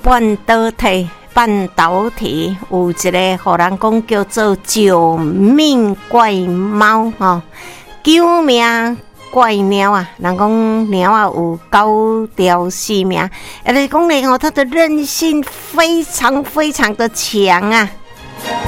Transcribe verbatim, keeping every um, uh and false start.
半导体，半导体有一个，互人讲叫做九命怪猫吼，九命怪鸟啊，人讲鸟啊有九条性命，也就是讲咧吼，它的韧性非常非常的强啊。